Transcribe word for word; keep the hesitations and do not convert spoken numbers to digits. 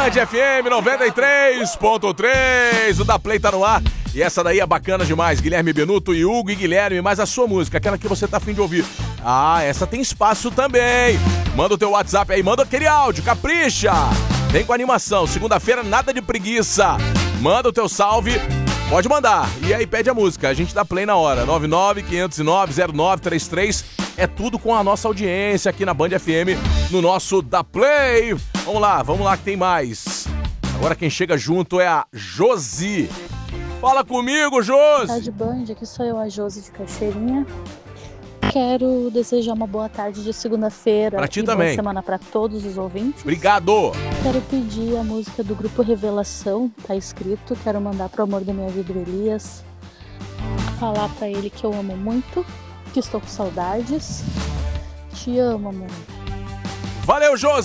Band F M noventa e três ponto três, o Da Play tá no ar. E essa daí é bacana demais, Guilherme Benuto e Hugo e Guilherme, mas a sua música, aquela que você tá afim de ouvir. Ah, essa tem espaço também. Manda o teu WhatsApp aí, manda aquele áudio, capricha. Vem com animação, segunda-feira nada de preguiça. Manda o teu salve, pode mandar. E aí pede a música, a gente dá play na hora. nove nove, quinhentos e nove, zero nove três três. É tudo com a nossa audiência aqui na Band F M, no nosso Da Play. Vamos lá, vamos lá que tem mais. Agora quem chega junto é a Josi. Fala comigo, Josi! Tarde Band, aqui sou eu, a Josi de Caixeirinha. Quero desejar uma boa tarde de segunda-feira. Pra ti e também. Boa semana pra todos os ouvintes. Obrigado! Quero pedir a música do grupo Revelação, tá escrito. Quero mandar pro amor da minha vida, o Elias. Falar pra ele que eu amo muito, que estou com saudades. Te amo, amor. Valeu, Josi!